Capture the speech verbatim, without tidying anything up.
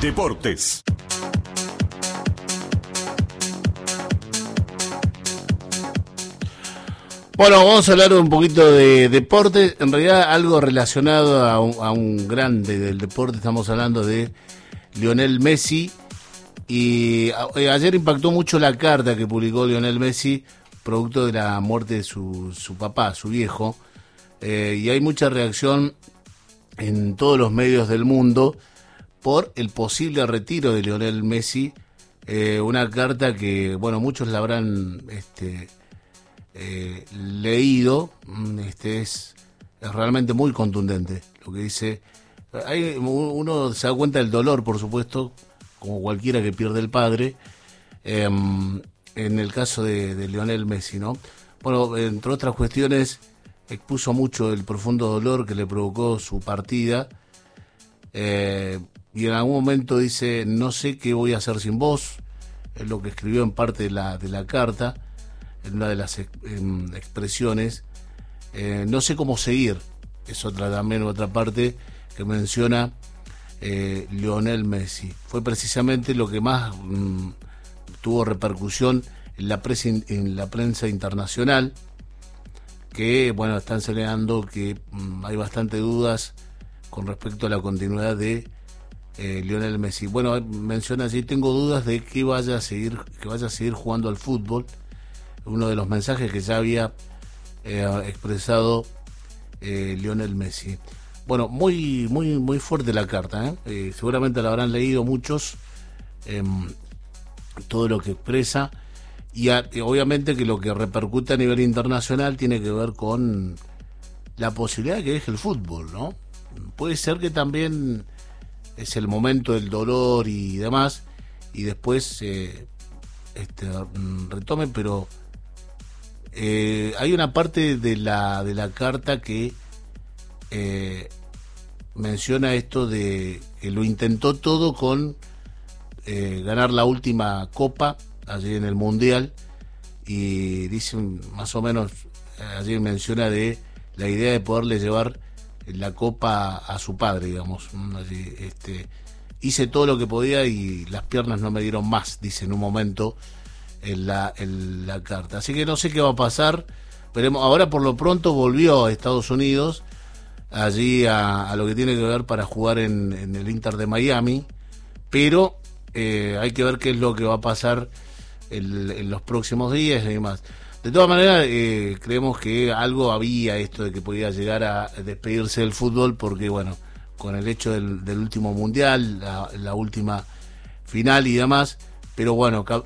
Deportes. Bueno, vamos a hablar un poquito de deporte, en realidad algo relacionado a un, a un grande del deporte. Estamos hablando de Lionel Messi, y a, ayer impactó mucho la carta que publicó Lionel Messi, producto de la muerte de su, su papá, su viejo, eh, y hay mucha reacción en todos los medios del mundo por el posible retiro de Lionel Messi, eh, una carta que, bueno, muchos la habrán este, eh, leído. Este es, es realmente muy contundente lo que dice. Hay, uno se da cuenta del dolor, por supuesto, como cualquiera que pierde el padre, eh, en el caso de, de Lionel Messi, ¿no? Bueno, entre otras cuestiones, expuso mucho el profundo dolor que le provocó su partida, eh, y en algún momento dice: no sé qué voy a hacer sin vos. Es lo que escribió en parte de la, de la carta, en una de las ex, en expresiones. Eh, no sé cómo seguir, es otra también otra parte que menciona eh, Lionel Messi. Fue precisamente lo que más mmm, tuvo repercusión en la, prensa, en la prensa internacional, que, bueno, están señalando que mmm, hay bastante dudas con respecto a la continuidad de eh, Lionel Messi. Bueno, menciona así: tengo dudas de que vaya a seguir, que vaya a seguir jugando al fútbol. Uno de los mensajes que ya había eh, expresado eh, Lionel Messi. Bueno, muy muy muy fuerte la carta, ¿eh? Eh, seguramente la habrán leído muchos, eh, todo lo que expresa, y, a, y obviamente que lo que repercute a nivel internacional tiene que ver con la posibilidad de que deje el fútbol, ¿no? Puede ser que también es el momento del dolor y demás, y después eh, este, retome, pero eh, hay una parte de la de la carta que Eh, menciona esto de que lo intentó todo con eh, ganar la última copa allí en el Mundial, y dice más o menos, allí menciona de la idea de poderle llevar la copa a su padre, digamos. Allí, este, hice todo lo que podía y las piernas no me dieron más, dice en un momento en la, en la carta. Así que no sé qué va a pasar, pero ahora por lo pronto volvió a Estados Unidos, allí a, a lo que tiene que ver para jugar en, en el Inter de Miami, pero eh, hay que ver qué es lo que va a pasar el, en los próximos días y demás. De todas maneras, eh, creemos que algo había esto de que podía llegar a despedirse del fútbol, porque, bueno, con el hecho del, del último mundial, la, la última final y demás, pero bueno,